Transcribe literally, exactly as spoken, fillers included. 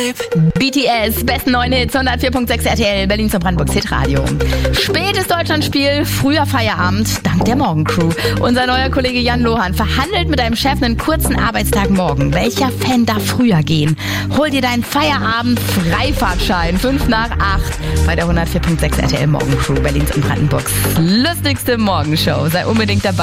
B T S, besten neuen Hits, hundertvier Komma sechs R T L, Berlin zum Brandenburgs Hitradio. Spätes Deutschlandspiel, früher Feierabend, dank der Morgencrew. Unser neuer Kollege Jan Lohan verhandelt mit deinem Chef einen kurzen Arbeitstag morgen. Welcher Fan darf früher gehen? Hol dir deinen Feierabend-Freifahrtschein, fünf nach acht, bei der hundertvier Komma sechs R T L Morgencrew, Berlins und Brandenburgs lustigste Morgenshow. Sei unbedingt dabei.